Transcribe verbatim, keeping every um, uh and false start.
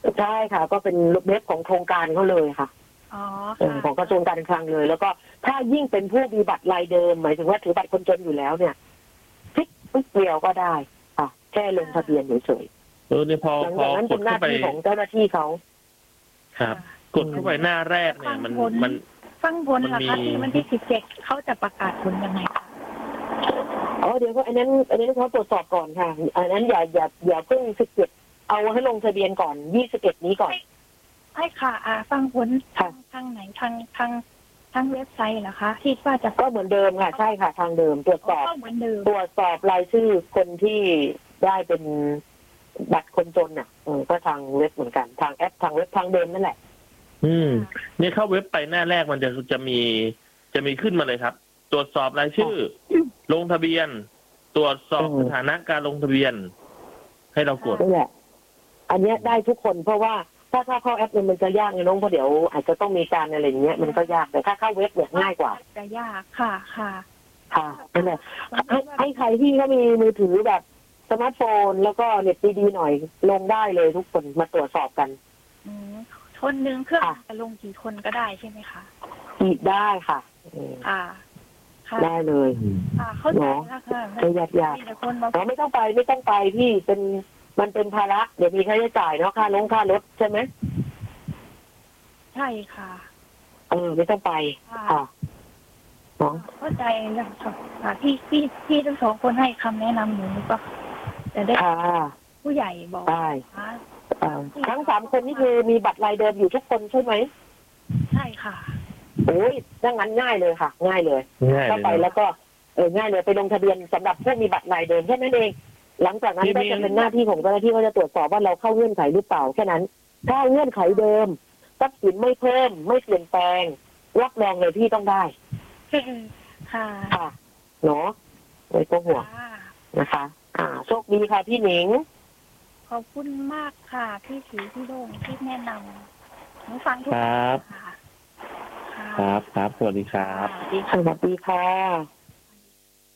ใช่ค่ะก็เป็นเว็บของโครงการเขาเลยค่ะอ๋อเออของกระทรวงการคลังเลย แล้วก็ถ้ายิ่งเป็นผู้มีบัตรรายเดิมหมายถึงว่าถือบัตรคนจนอยู่แล้วเนี่ยคลิกปุ๊บเดียวก็ได้ค่ะแค่ลงทะเบียนเฉยเออเนี่ยพอๆหลังพอจากนั้นกเป็ดนหเข้าน้าไปที่ของเจ้าหน้าที่เขาครับ กดเข้าไปหน้าแรกเนี่ยมันมันฟังผลเหรอคะมันมีที่วันที่สิบเจ็ดเขาจะประกาศผลยังไงคะอ๋อเดี๋ยวก็อันนั้นอันนั้นเขาตรวจสอบก่อนค่ะอันนั้นอย่าอย่าอย่าเพิ่งสิบเจ็ดเอาให้ลงทะเบียนก่อนยี่สิบเอ็ดนี้ก่อนใช่ค่ะอ่าฟังผลค่ะทางไหนทางทางทางเว็บไซต์เหรอคะที่ว่าจะก็เหมือนเดิมค่ะใช่ค่ะทางเดิมตรวจสอบก็เหมือนเดิมตรวจสอบรายชื่อคนที่ได้เป็นบัตรคนจนอ่ะเออก็ทางเว็บเหมือนกันทางแอปทางเว็บทางเดิมนั่นแหละอืมเนี่ยเข้าเว็บไปหน้าแรกมันจะจะมีจะมีขึ้นมาเลยครับ ตรวจสอบรายชื่อ ลงทะเบียน ตรวจสอบอืมสถานะการลงทะเบียน ให้เรากดนั่นแหละ อันเนี้ยได้ทุกคนเพราะว่าถ้าถ้าเข้าแอปเนี่ยมันจะยากไงน้องเพราะเดี๋ยวอาจจะต้องมีการอะไรอย่างเงี้ยมันก็ยากแต่ถ้าเข้าเว็บเนี่ยง่ายกว่าจะยากค่ะค่ะค่ะนั่นแหละให้ให้ใครที่เขามีมือถือแบบสมาร์ทโฟน แล้วก็เน็ตดีๆหน่อยลงได้เลยทุกคนมาตรวจสอบกันอืมคนหนึ่งเครื่องค่ะจะลงกี่คนก็ได้ใช่ไหมคะอีกได้ค่ะอืมอ่าค่ะได้เลยอ่าเข้าใจแล้วค่ะไม่ยากยากมีแต่คนมาอ๋อไม่ต้องไปไม่ต้องไปพี่เป็นมันเป็นภาระเดี๋ยวมีค่าใช้จ่ายเนาะค่าลงค่ารถใช่ไหมใช่ค่ะเออไม่ต้องไปค่ะค่ะเนาะเข้าใจแล้วค่ะอ่าพี่พี่พี่ทั้งสองคนให้คำแนะนำหนูก็จะได้ค่ะผู้ใหญ่บอกได้นะเอ่อทั้งสามคนนี่คือมีบัตรรายเดิมอยู่ทุกคนใช่ไหมใช่ค่ะโอ้ยถ้างั้นง่ายเลยค่ะ ง่ายเลยง่ายเข้าเลยไปนะแล้วก็เออง่ายเลยไปลงทะเบียนสำหรับผู้มีบัตรรายเดิมแค่นั้นเอง หลังจากนั้นที่ก็มีจะเป็นหน้าที่ของเจ้าหน้าที่เขาจะตรวจสอบว่าเราเข้าเงื่อนไขหรือเปล่าแค่นั้น ถ้าเงื่อนไขเดิมทรัพย์สินไม่เพิ่มไม่เปลี่ยนแปลงรับรองเลยพี่ต้องได้ค่ะค่ะเนาะไม่ต้องห่วงค่ะนะคะ อ่าโชคดีค่ะพี่หนิงขอบคุณมากค่ะ พี่สีพี่โด่งที่แนะนำหนูฟังทุกครับค่ะค่ะครับครับสวัสดีครับสวัสดีสวัสดีค่ะ